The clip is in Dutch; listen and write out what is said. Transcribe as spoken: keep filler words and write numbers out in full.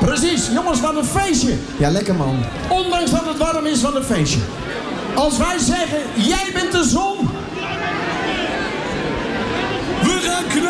Precies, jongens, wat een feestje. Ja, lekker man. Ondanks dat het warm is, wat een feestje. Als wij zeggen, jij bent de zon. We gaan knallen.